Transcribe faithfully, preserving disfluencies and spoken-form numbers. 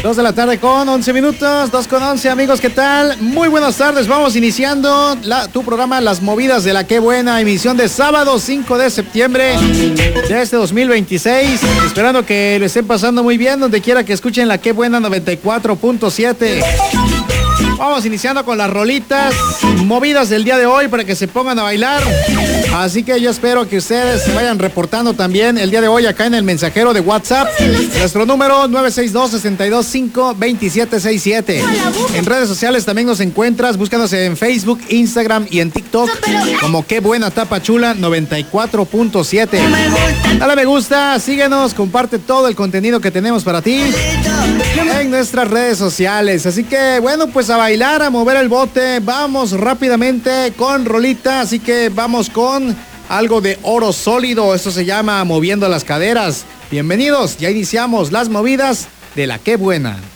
dos de la tarde con once minutos, dos con once, amigos, ¿qué tal? Muy buenas tardes, vamos iniciando la, tu programa Las Movidas de la Qué Buena, emisión de sábado cinco de septiembre de este dos mil veintiséis, esperando que lo estén pasando muy bien, donde quiera que escuchen la Qué Buena noventa y cuatro punto siete. Vamos iniciando con las rolitas movidas del día de hoy para que se pongan a bailar. Así que yo espero que ustedes se vayan reportando también el día de hoy acá en el mensajero de WhatsApp. Nuestro número nueve seis dos, seis dos cinco, dos siete seis siete. En redes sociales también nos encuentras, búscanos en Facebook, Instagram y en TikTok como Qué Buena Tapachula noventa y cuatro punto siete. Dale me gusta, síguenos, comparte todo el contenido que tenemos para ti en nuestras redes sociales. Así que bueno, pues a bailar, a mover el bote. Vamos rápidamente con rolita, así que vamos con algo de Oro Sólido. Esto se llama Moviendo las Caderas. Bienvenidos, ya iniciamos las movidas de la Qué Buena.